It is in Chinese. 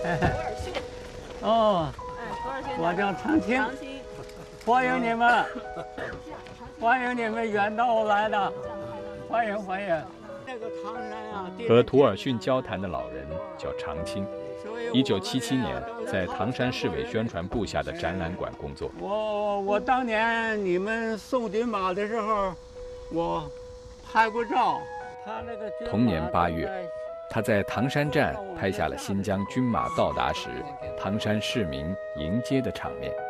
哦，我叫常青，欢迎你们，欢迎你们远道来的，欢迎欢迎。这个唐山啊， 和图尔逊交谈的老人叫常青，1977年在唐山市委宣传部下的展览馆工作。 我当年你们送军马的时候，我拍过照。他那个同年8月，他在唐山站拍下了新疆军马到达时唐山市民迎接的场面。